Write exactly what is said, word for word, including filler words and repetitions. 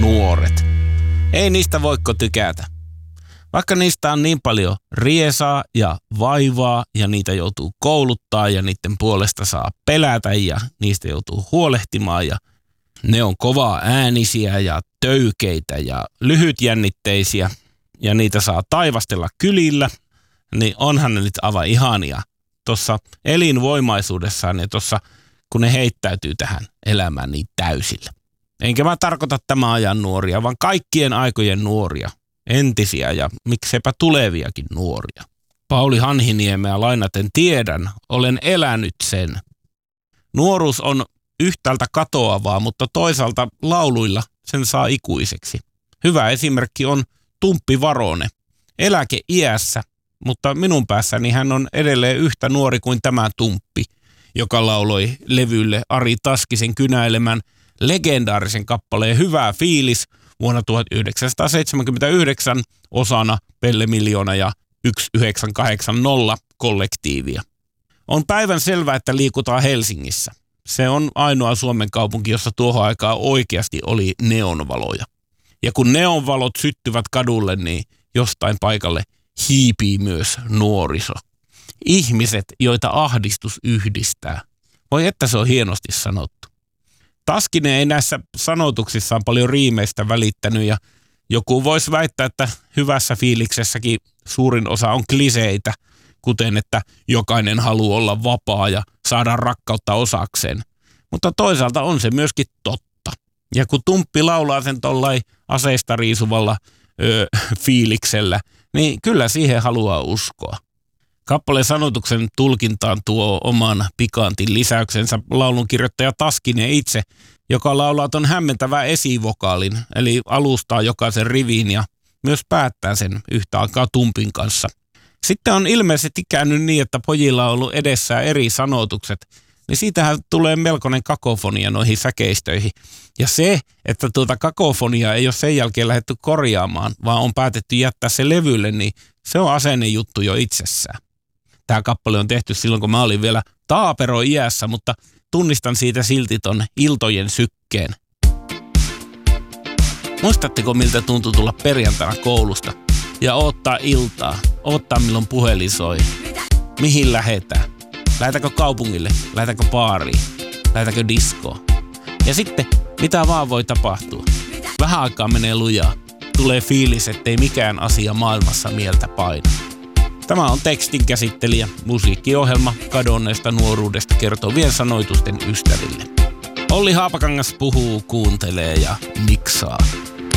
nuoret. Ei niistä voiko tykätä. Vaikka niistä on niin paljon riesaa ja vaivaa ja niitä joutuu kouluttaa ja niiden puolesta saa pelätä ja niistä joutuu huolehtimaan ja ne on kovaa äänisiä ja töykeitä ja lyhytjännitteisiä ja niitä saa taivastella kylillä, niin onhan ne nyt aivan ihania tuossa elinvoimaisuudessaan ja tuossa kun ne heittäytyy tähän elämään niin täysillä. Enkä mä tarkoita tämän ajan nuoria, vaan kaikkien aikojen nuoria, entisiä ja mikseipä tuleviakin nuoria. Pauli Hanhiniemeä lainaten tiedän, olen elänyt sen. Nuoruus on yhtäältä katoavaa, mutta toisaalta lauluilla sen saa ikuiseksi. Hyvä esimerkki on Tumppi Varone. Eläkeiässä, mutta minun päässäni hän on edelleen yhtä nuori kuin tämä Tumppi, joka lauloi levylle Ari Taskisen kynäilemän legendaarisen kappaleen Hyvä fiilis vuonna tuhatyhdeksänsataaseitsemänkymmentäyhdeksän osana Pelle Miljoona ja yksi yhdeksän kahdeksan nolla kollektiivia. On päivän selvää, että liikutaan Helsingissä. Se on ainoa Suomen kaupunki, jossa tuohon aikaan oikeasti oli neonvaloja. Ja kun neonvalot syttyvät kadulle, niin jostain paikalle hiipii myös nuoriso. Ihmiset, joita ahdistus yhdistää. Voi että se on hienosti sanottu. Taskinen ei näissä sanotuksissaan paljon riimeistä välittänyt ja joku voisi väittää, että hyvässä fiiliksessäkin suurin osa on kliseitä, kuten että jokainen haluaa olla vapaa ja saada rakkautta osakseen. Mutta toisaalta on se myöskin totta. Ja kun Tumppi laulaa sen tollain aseista riisuvalla öö, fiiliksellä, niin kyllä siihen haluaa uskoa. Kappaleen sanotuksen tulkintaan tuo oman pikantin lisäyksensä laulunkirjoittaja Taskinen itse, joka laulaa ton hämmentävän esivokaalin, eli alustaa jokaisen rivin ja myös päättää sen yhtä aikaa Tumpin kanssa. Sitten on ilmeisesti käynyt niin, että pojilla on ollut edessään eri sanotukset, niin siitähän tulee melkoinen kakofonia noihin säkeistöihin. Ja se, että tuota kakofoniaa ei ole sen jälkeen lähdetty korjaamaan, vaan on päätetty jättää se levylle, niin se on asennejuttu jo itsessään. Tämä kappale on tehty silloin, kun mä olin vielä taapero-iässä, mutta tunnistan siitä silti ton iltojen sykkeen. Muistatteko, miltä tuntui tulla perjantaina koulusta ja odottaa iltaa, odottaa milloin puhelin soi? Mihin lähetään? Lähetäänkö kaupungille? Lähetäänkö baariin? Lähetäänkö diskoon? Ja sitten, mitä vaan voi tapahtua? Vähän aikaa menee lujaa. Tulee fiilis, ettei mikään asia maailmassa mieltä paina. Tämä on tekstin käsittelijä, musiikkiohjelma kadonneesta nuoruudesta kertovien sanoitusten ystäville. Olli Haapakangas puhuu, kuuntelee ja miksaa.